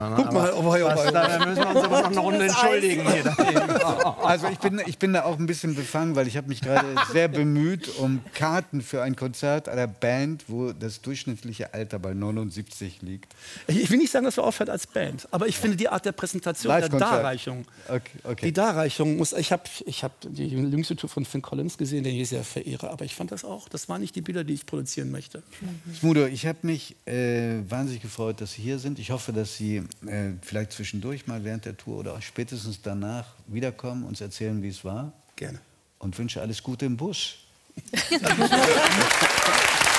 Guck mal, Da müssen wir uns aber noch eine Runde entschuldigen hier. Also ich bin da auch ein bisschen befangen, weil ich habe mich gerade sehr bemüht um Karten für ein Konzert einer Band, wo das durchschnittliche Alter bei 79 liegt. Ich will nicht sagen, dass wir aufhört als Band, aber ich finde die Art der Präsentation, der Darreichung. Okay. Die Darreichung muss. Ich hab die jüngste Tour von Phil Collins gesehen, den ich sehr verehre, aber ich fand das auch. Das waren nicht die Bilder, die ich produzieren möchte. Smudo, ich habe mich wahnsinnig gefreut, dass Sie hier sind. Ich hoffe, dass Sie vielleicht zwischendurch mal während der Tour oder auch spätestens danach wiederkommen, uns erzählen, wie es war. Gerne. Und wünsche alles Gute im Busch.